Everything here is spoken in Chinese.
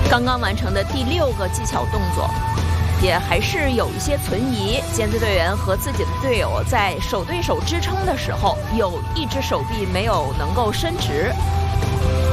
刚刚完成的第6个技巧动作，也还是有一些存疑。尖子队员和自己的队友在手对手支撑的时候，有一只手臂没有能够伸直。